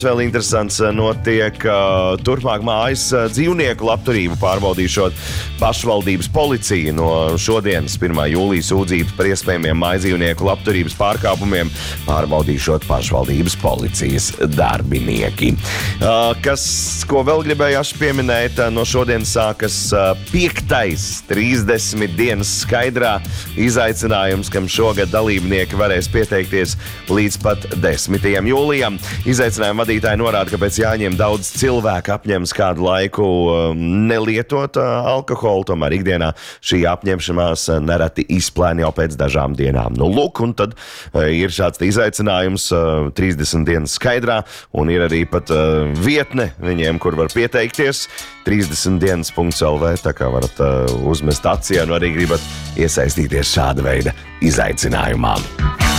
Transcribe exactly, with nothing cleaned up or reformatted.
Vēl interesants notiek uh, turpmāk mājas uh, dzīvnieku labturību pārbaudīšot pašvaldības policija no šodienas pirmā jūlija sūdzību par iespējamiem mājas dzīvnieku labturības pārkāpumiem pārbaudīšot pašvaldības policijas darbinieki. Uh, kas, ko vēl gribēju pieminēt, uh, no šodienas sākas uh, piektais trīsdesmit dienas skaidrā izaicinājums, kam šogad dalībnieki varēs pieteikties līdz pat desmitajam jūlijam. Izaicinājuma vadītāji norāda, ka pēc jāņem daudz cilvēku apņems kādu laiku nelietot alkoholu, tomēr ikdienā šī apņemšanās nereti izplēna jau pēc dažām dienām. Nu, lūk, un tad ir šāds izaicinājums trīsdesmit dienas skaidrā, un ir arī pat vietne viņiem, kur var pieteikties, trīsdesmit dienas punkts el vē, tā kā varat uzmest acienu, arī gribat iesaistīties šāda veida izaicinājumā.